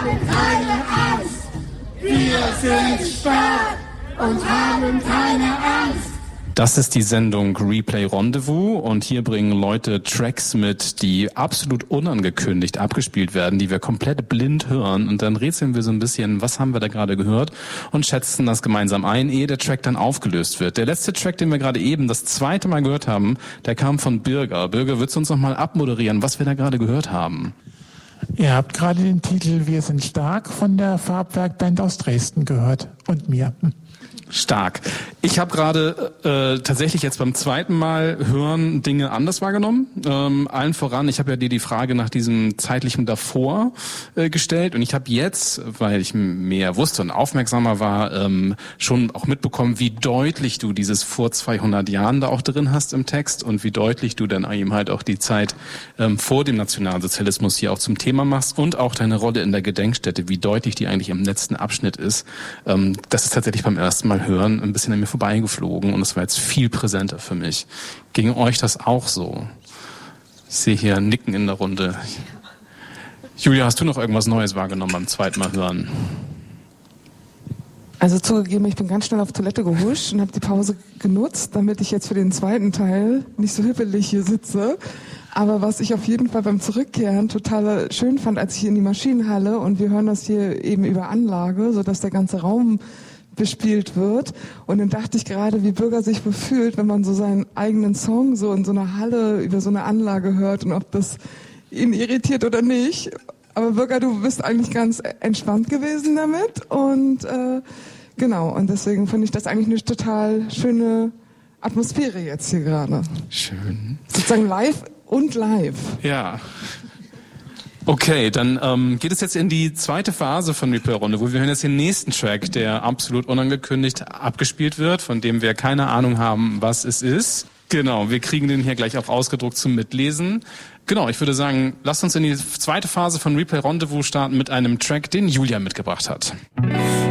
haben keine Angst. Wir sind stark und haben keine Angst. Das ist die Sendung Replay Rendezvous und hier bringen Leute Tracks mit, die absolut unangekündigt abgespielt werden, die wir komplett blind hören und dann rätseln wir so ein bisschen, was haben wir da gerade gehört und schätzen das gemeinsam ein, ehe der Track dann aufgelöst wird. Der letzte Track, den wir gerade eben das zweite Mal gehört haben, der kam von Birger. Birger, würdest du uns noch mal abmoderieren, was wir da gerade gehört haben? Ihr habt gerade den Titel Wir sind stark von der Farbwerkband aus Dresden gehört und mir. Stark. Ich habe gerade tatsächlich jetzt beim zweiten Mal hören Dinge anders wahrgenommen. Allen voran, ich habe ja dir die Frage nach diesem zeitlichen davor gestellt und ich habe jetzt, weil ich mehr wusste und aufmerksamer war, schon auch mitbekommen, wie deutlich du dieses vor 200 Jahren da auch drin hast im Text und wie deutlich du dann eben halt auch die Zeit vor dem Nationalsozialismus hier auch zum Thema machst und auch deine Rolle in der Gedenkstätte, wie deutlich die eigentlich im letzten Abschnitt ist. Das ist tatsächlich beim ersten Mal hören ein bisschen an mir vorbeigeflogen und es war jetzt viel präsenter für mich. Ging euch das auch so? Ich sehe hier Nicken in der Runde. Julia, hast du noch irgendwas Neues wahrgenommen beim zweiten Mal hören? Also zugegeben, ich bin ganz schnell auf Toilette gehuscht und habe die Pause genutzt, damit ich jetzt für den zweiten Teil nicht so hippelig hier sitze. Aber was ich auf jeden Fall beim Zurückkehren total schön fand, als ich in die Maschinenhalle und wir hören das hier eben über Anlage, sodass der ganze Raum bespielt wird. Und dann dachte ich gerade, wie Bürger sich fühlt, wenn man so seinen eigenen Song so in so einer Halle über so eine Anlage hört und ob das ihn irritiert oder nicht. Aber Bürger, du bist eigentlich ganz entspannt gewesen damit und genau. Und deswegen finde ich das eigentlich eine total schöne Atmosphäre jetzt hier gerade. Schön. Sozusagen live und live. Ja. Okay, dann geht es jetzt in die zweite Phase von Replay Runde, wo wir hören jetzt den nächsten Track, der absolut unangekündigt abgespielt wird, von dem wir keine Ahnung haben, was es ist. Genau, wir kriegen den hier gleich auch ausgedruckt zum Mitlesen. Genau, ich würde sagen, lasst uns in die zweite Phase von Replay Rendezvous starten mit einem Track, den Julia mitgebracht hat.